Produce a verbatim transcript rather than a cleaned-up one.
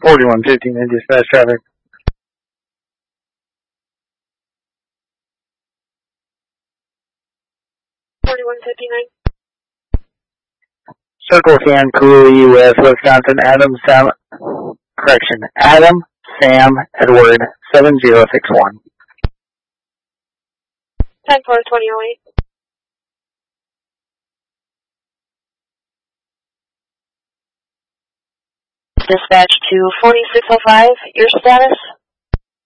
forty-one fifty-nine dispatch traffic. forty-one fifty-nine. Circle San Cooley, West Wisconsin, Adam Sam, correction, Adam Sam Edward, seven zero six one. ten four twenty oh eight. Dispatch to forty-six oh five, your status?